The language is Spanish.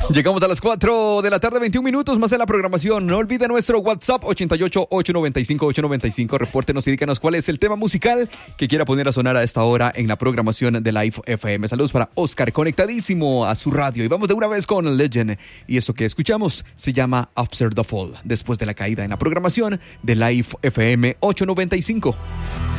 Llegamos a las 4 de la tarde, 21 minutos más en la programación. No olvide nuestro WhatsApp 88-895-895. Repórtenos y díganos cuál es el tema musical que quiera poner a sonar a esta hora en la programación de Live FM. Saludos para Oscar, conectadísimo a su radio. Y vamos de una vez con Legend. Y eso que escuchamos se llama After the Fall, después de la caída en la programación de Live FM 895.